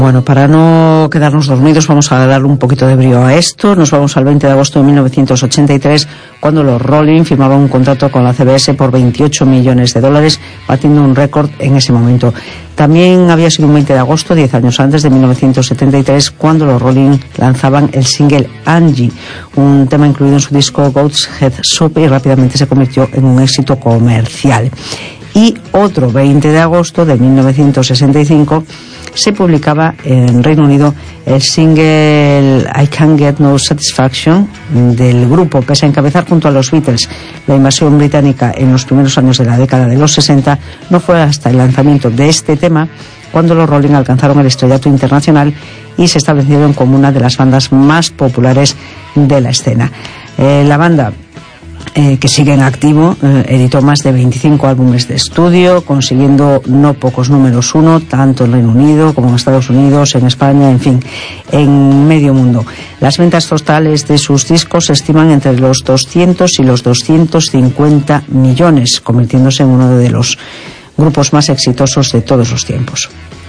Bueno, para no quedarnos dormidos vamos a dar un poquito de brío a esto. Nos vamos al 20 de agosto de 1983, cuando los Rolling firmaban un contrato con la CBS por $28 millones, batiendo un récord en ese momento. También había sido un 20 de agosto, 10 años antes, de 1973, cuando los Rolling lanzaban el single Angie, un tema incluido en su disco Goat's Head Soup, y rápidamente se convirtió en un éxito comercial. Y otro 20 de agosto de 1965 se publicaba en Reino Unido el single I Can't Get No Satisfaction del grupo. Pese a encabezar junto a los Beatles la invasión británica en los primeros años de la década de los 60, no fue hasta el lanzamiento de este tema cuando los Rolling alcanzaron el estrellato internacional y se establecieron como una de las bandas más populares de la escena. La banda, que sigue en activo, editó más de 25 álbumes de estudio, consiguiendo no pocos números uno, tanto en Reino Unido como en Estados Unidos, en España, en fin, en medio mundo. Las ventas totales de sus discos se estiman entre los 200 y los 250 millones, convirtiéndose en uno de los grupos más exitosos de todos los tiempos.